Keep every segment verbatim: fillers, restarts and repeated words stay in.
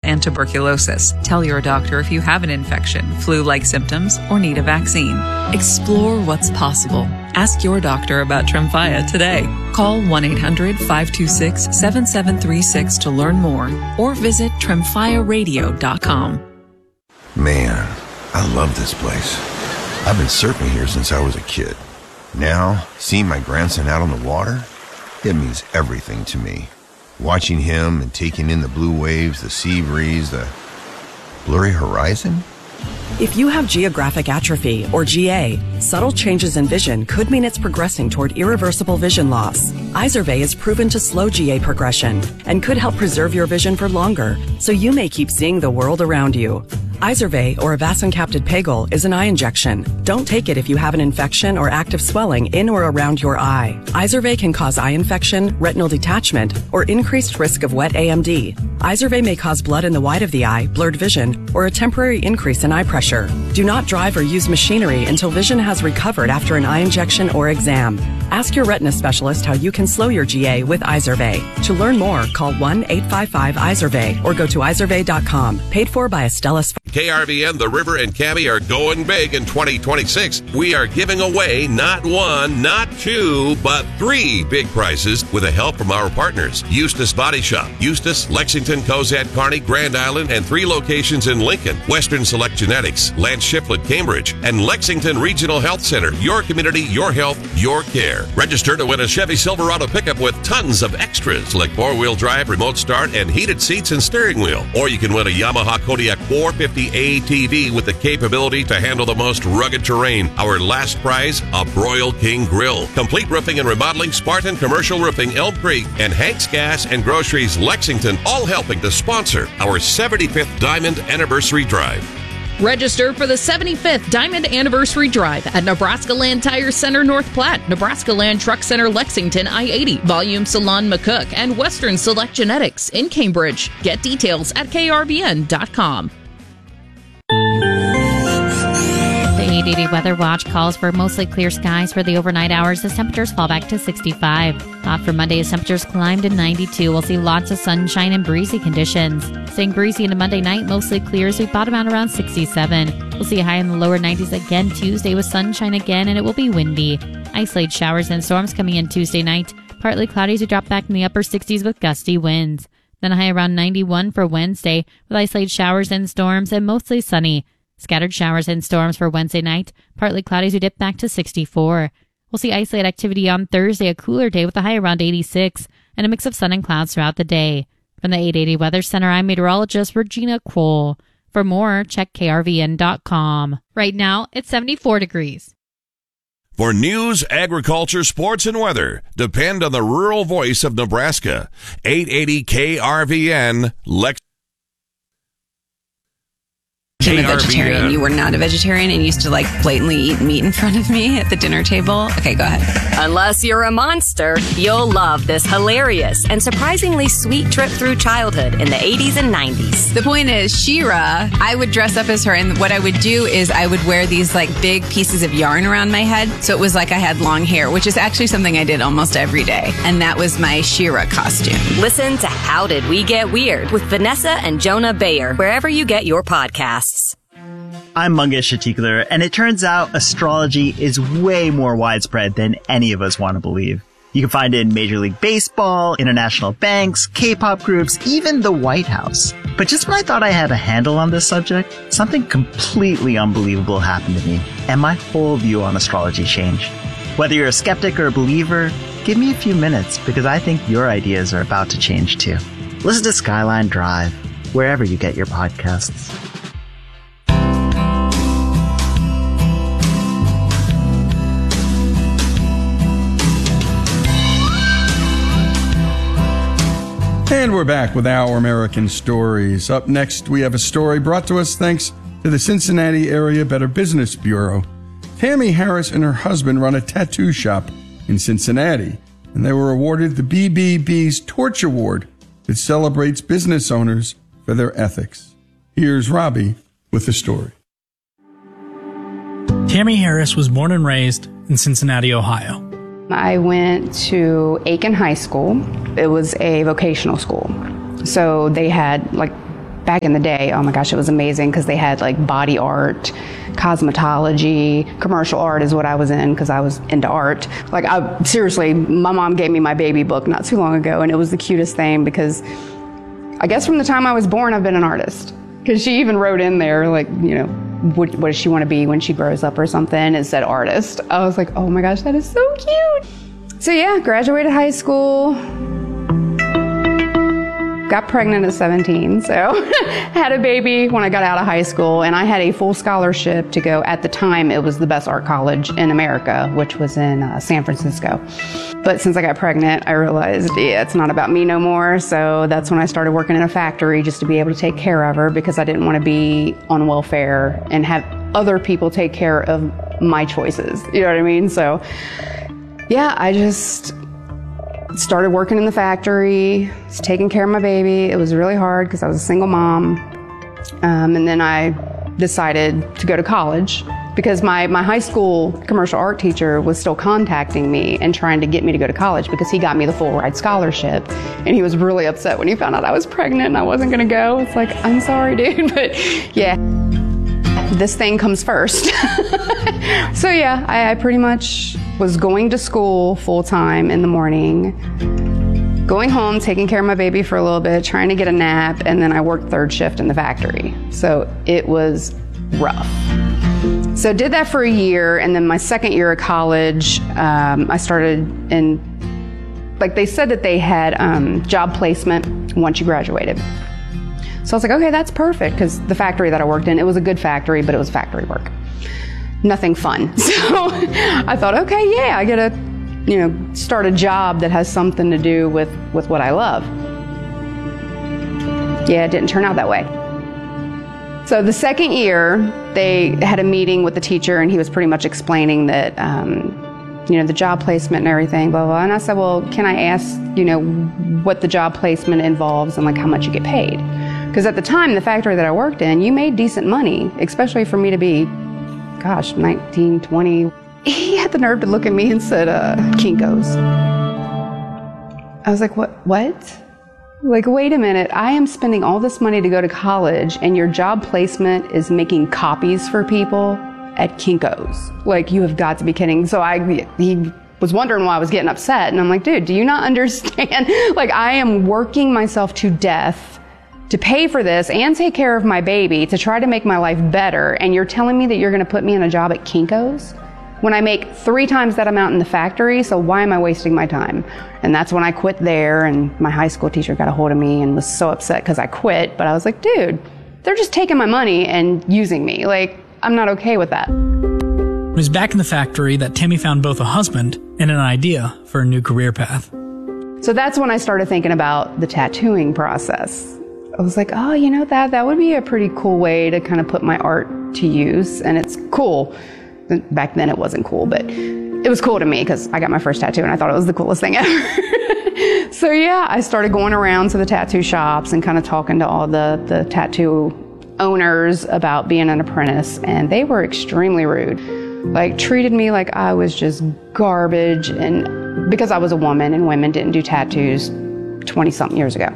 and tuberculosis. Tell your doctor if you have an infection, flu-like symptoms, or need a vaccine. Explore what's possible. Ask your doctor about Tremfya today. Call one eight hundred five two six seven seven three six to learn more or visit tremfya radio dot com. Man, I love this place. I've been surfing here since I was a kid. Now, seeing my grandson out on the water, it means everything to me. Watching him and taking in the blue waves, the sea breeze, the blurry horizon. If you have geographic atrophy, or G A, subtle changes in vision could mean it's progressing toward irreversible vision loss. Izervay is proven to slow G A progression and could help preserve your vision for longer, so you may keep seeing the world around you. Izervay, or avacincaptad pegol, is an eye injection. Don't take it if you have an infection or active swelling in or around your eye. Izervay can cause eye infection, retinal detachment, or increased risk of wet A M D. Izervay may cause blood in the white of the eye, blurred vision, or a temporary increase in eye pressure. Do not drive or use machinery until vision has recovered after an eye injection or exam. Ask your retina specialist how you can slow your G A with Izervay. To learn more, call one eight five five Izervay or go to izervay dot com. Paid for by Astellas. K R V N, The River, and Cabby are going big in twenty twenty-six. We are giving away not one, not two, but three big prizes with the help from our partners. Eustis Body Shop, Eustis, Lexington, Cozad, Kearney, Grand Island, and three locations in Lincoln. Western Select Genetics, Lance Shiflett, Cambridge, and Lexington Regional Health Center. Your community, your health, your care. Register to win a Chevy Silverado pickup with tons of extras like four-wheel drive, remote start, and heated seats and steering wheel. Or you can win a Yamaha Kodiak four fifty A T V with the capability to handle the most rugged terrain. Our last prize, a Broil King Grill. Complete roofing and remodeling, Spartan Commercial Roofing, Elm Creek, and Hank's Gas and Groceries, Lexington, all helping to sponsor our seventy-fifth Diamond Anniversary Drive. Register for the seventy-fifth Diamond Anniversary Drive at Nebraska Land Tire Center North Platte, Nebraska Land Truck Center Lexington I eighty, Volume Salon McCook, and Western Select Genetics in Cambridge. Get details at K R V N dot com. The eight eighty Weather Watch calls for mostly clear skies for the overnight hours as temperatures fall back to sixty-five. Hot for Monday as temperatures climb to ninety-two. We'll see lots of sunshine and breezy conditions. Staying breezy into Monday night, mostly clear as we bottom out around sixty-seven. We'll see a high in the lower nineties again Tuesday with sunshine again, and it will be windy. Isolated showers and storms coming in Tuesday night. Partly cloudy as we drop back in the upper sixties with gusty winds. Then a high around ninety-one for Wednesday with isolated showers and storms and mostly sunny. Scattered showers and storms for Wednesday night, partly cloudy as we dip back to sixty-four. We'll see isolated activity on Thursday, a cooler day with a high around eighty-six, and a mix of sun and clouds throughout the day. From the eight eighty Weather Center, I'm meteorologist Regina Kroll. For more, check K R V N dot com. Right now, it's seventy-four degrees. For news, agriculture, sports, and weather, depend on the rural voice of Nebraska. eight eighty K R V N, Lex. I'm a vegetarian. You were not a vegetarian and used to like blatantly eat meat in front of me at the dinner table. Okay, go ahead. Unless you're a monster, you'll love this hilarious and surprisingly sweet trip through childhood in the eighties and nineties. The point is, She-Ra, I would dress up as her, and what I would do is I would wear these like big pieces of yarn around my head, so it was like I had long hair, which is actually something I did almost every day, and that was my She-Ra costume. Listen to How Did We Get Weird with Vanessa and Jonah Bayer, wherever you get your podcasts. I'm Mangesh Shatikler, and it turns out astrology is way more widespread than any of us want to believe. You can find it in Major League Baseball, international banks, K-pop groups, even the White House. But just when I thought I had a handle on this subject, something completely unbelievable happened to me, and my whole view on astrology changed. Whether you're a skeptic or a believer, give me a few minutes, because I think your ideas are about to change too. Listen to Skyline Drive, wherever you get your podcasts. And we're back with Our American Stories. Up next, we have a story brought to us thanks to the Cincinnati Area Better Business Bureau. Tammy Harris and her husband run a tattoo shop in Cincinnati, and they were awarded the B B B's Torch Award that celebrates business owners for their ethics. Here's Robbie with the story. Tammy Harris was born and raised in Cincinnati, Ohio. I went to Aiken High School. It was a vocational school. So they had like back in the day, oh my gosh, it was amazing because they had like body art, cosmetology, commercial art is what I was in because I was into art. Like, I, seriously, my mom gave me my baby book not too long ago, and it was the cutest thing because I guess from the time I was born, I've been an artist. Because she even wrote in there, like, you know, what, what does she want to be when she grows up or something? It said artist. I was like, oh my gosh, that is so cute. So yeah, graduated high school. Got pregnant at seventeen, so had a baby when I got out of high school, and I had a full scholarship to go. At the time, it was the best art college in America, which was in uh, San Francisco. But since I got pregnant, I realized, yeah, it's not about me no more, so that's when I started working in a factory just to be able to take care of her because I didn't want to be on welfare and have other people take care of my choices, you know what I mean? So, yeah, I just started working in the factory, was taking care of my baby. It was really hard because I was a single mom. Um, and then I decided to go to college because my, my high school commercial art teacher was still contacting me and trying to get me to go to college because he got me the full ride scholarship. And he was really upset when he found out I was pregnant and I wasn't going to go. It's like, I'm sorry, dude, but yeah, this thing comes first. So yeah, I, I pretty much was going to school full time in the morning, going home, taking care of my baby for a little bit, trying to get a nap, and then I worked third shift in the factory. So it was rough. So did that for a year, and then my second year of college, um, I started in, like they said that they had um, job placement once you graduated. So I was like, okay, that's perfect, because the factory that I worked in, it was a good factory, but it was factory work. Nothing fun. So I thought, okay, yeah, I get to, you know, start a job that has something to do with, with what I love. Yeah, it didn't turn out that way. So the second year, they had a meeting with the teacher, and he was pretty much explaining that, um, you know, the job placement and everything, blah, blah. And I said, well, can I ask, you know, what the job placement involves and like how much you get paid? Because at the time, the factory that I worked in, you made decent money, especially for me to be, gosh, nineteen, twenty. He had the nerve to look at me and said, uh, Kinko's. I was like, what, what? Like, wait a minute, I am spending all this money to go to college and your job placement is making copies for people at Kinko's. Like, you have got to be kidding. So I, he was wondering why I was getting upset. And I'm like, dude, do you not understand? Like, I am working myself to death to pay for this and take care of my baby to try to make my life better. And you're telling me that you're going to put me in a job at Kinko's when I make three times that amount in the factory. So why am I wasting my time? And that's when I quit there. And my high school teacher got a hold of me and was so upset because I quit. But I was like, dude, they're just taking my money and using me. Like, I'm not okay with that. It was back in the factory that Tammy found both a husband and an idea for a new career path. So that's when I started thinking about the tattooing process. I was like, oh, you know, that that would be a pretty cool way to kind of put my art to use. And it's cool. Back then it wasn't cool, but it was cool to me because I got my first tattoo and I thought it was the coolest thing ever. So yeah, I started going around to the tattoo shops and kind of talking to all the, the tattoo owners about being an apprentice. And they were extremely rude. Like, treated me like I was just garbage. And because I was a woman and women didn't do tattoos twenty something years ago.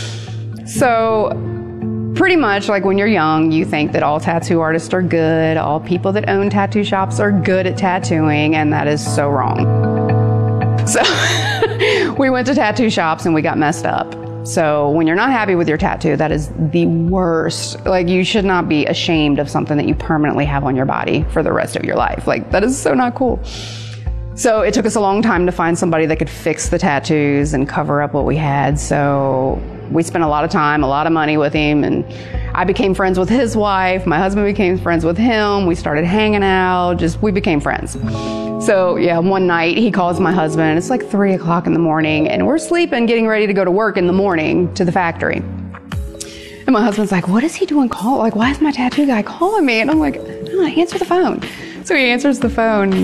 So pretty much, like, when you're young, you think that all tattoo artists are good, all people that own tattoo shops are good at tattooing, and that is so wrong. So we went to tattoo shops and we got messed up. So when you're not happy with your tattoo, that is the worst. Like, you should not be ashamed of something that you permanently have on your body for the rest of your life. Like, that is so not cool. So it took us a long time to find somebody that could fix the tattoos and cover up what we had. So we spent a lot of time, a lot of money with him, and I became friends with his wife. My husband became friends with him. We started hanging out. Just, we became friends. So yeah, one night he calls my husband. It's like three o'clock in the morning, and we're sleeping, getting ready to go to work in the morning to the factory. And my husband's like, what is he doing call? Like, why is my tattoo guy calling me? And I'm like, no, answer the phone. So he answers the phone.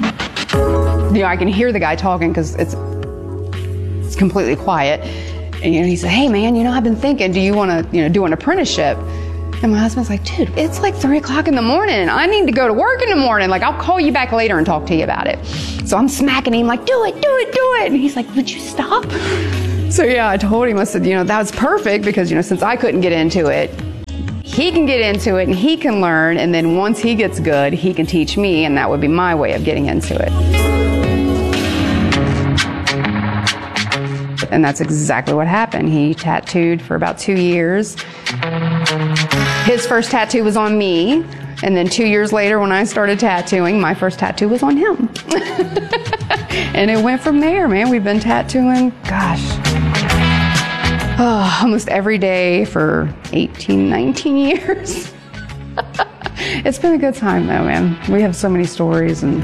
You know, I can hear the guy talking because it's it's completely quiet. And, you know, he said, hey, man, you know, I've been thinking, do you want to, you know, do an apprenticeship? And my husband's like, dude, it's like three o'clock in the morning. I need to go to work in the morning. Like, I'll call you back later and talk to you about it. So I'm smacking him like, do it, do it, do it. And he's like, would you stop? So yeah, I told him, I said, you know, that was perfect because, you know, since I couldn't get into it, he can get into it and he can learn, and then once he gets good, he can teach me, and that would be my way of getting into it. And that's exactly what happened. He tattooed for about two years. His first tattoo was on me, and then two years later when I started tattooing, my first tattoo was on him. And it went from there, man. We've been tattooing, gosh, oh, almost every day for eighteen, nineteen years. It's been a good time though, man. We have so many stories, and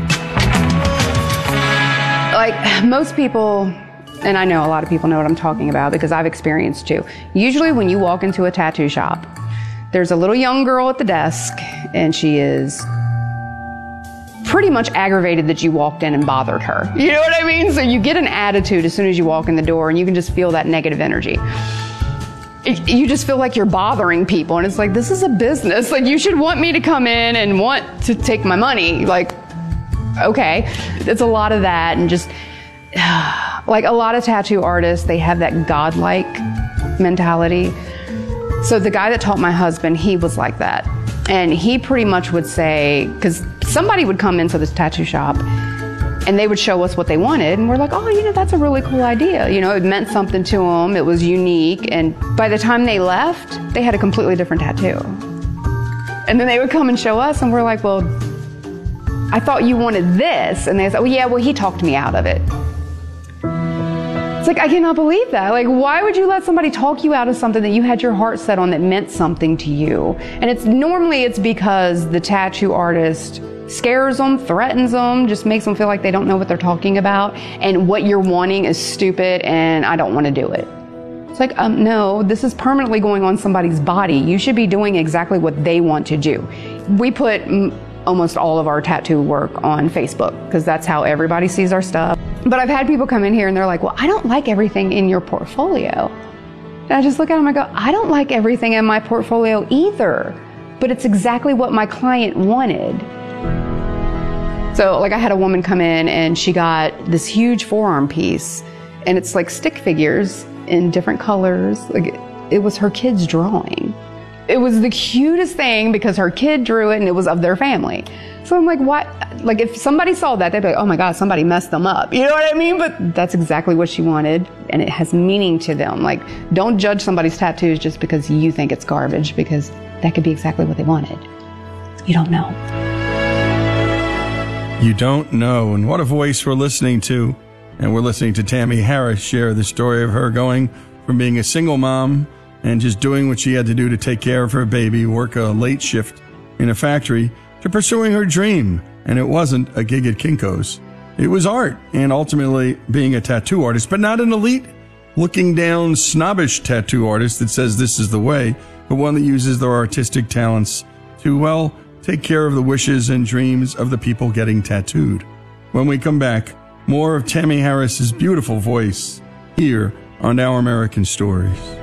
like most people, and I know a lot of people know what I'm talking about because I've experienced too. Usually when you walk into a tattoo shop, there's a little young girl at the desk, and she is pretty much aggravated that you walked in and bothered her. You know what I mean? So you get an attitude as soon as you walk in the door, and you can just feel that negative energy. It, you just feel like you're bothering people, and it's like, this is a business. Like, you should want me to come in and want to take my money. Like, okay. It's a lot of that, and just like a lot of tattoo artists, they have that godlike mentality. So the guy that taught my husband, he was like that. And he pretty much would say, because somebody would come into this tattoo shop and they would show us what they wanted, and we're like, oh, you know, that's a really cool idea. You know, it meant something to them, it was unique, and by the time they left, they had a completely different tattoo. And then they would come and show us, and we're like, well, I thought you wanted this. And they said, oh yeah, well, he talked me out of it. It's like, I cannot believe that. Like, why would you let somebody talk you out of something that you had your heart set on that meant something to you? And it's normally it's because the tattoo artist scares them, threatens them, just makes them feel like they don't know what they're talking about, and what you're wanting is stupid and I don't want to do it. It's like, um, no, this is permanently going on somebody's body. You should be doing exactly what they want to do. We put m- almost all of our tattoo work on Facebook because that's how everybody sees our stuff. But I've had people come in here and they're like, well, I don't like everything in your portfolio. And I just look at them and I go, I don't like everything in my portfolio either, but it's exactly what my client wanted. So like I had a woman come in and she got this huge forearm piece, and it's like stick figures in different colors. Like it was her kid's drawing. It was the cutest thing because her kid drew it and it was of their family. So I'm like, what? Like if somebody saw that, they'd be like, oh my God, somebody messed them up. You know what I mean? But that's exactly what she wanted, and it has meaning to them. Like, don't judge somebody's tattoos just because you think it's garbage, because that could be exactly what they wanted. You don't know. You don't know. And what a voice we're listening to. And we're listening to Tammy Harris share the story of her going from being a single mom and just doing what she had to do to take care of her baby, work a late shift in a factory, to pursuing her dream. And it wasn't a gig at Kinko's. It was art, and ultimately being a tattoo artist, but not an elite, looking down, snobbish tattoo artist that says this is the way, but one that uses their artistic talents to, well, take care of the wishes and dreams of the people getting tattooed. When we come back, more of Tammy Harris's beautiful voice here on Our American Stories.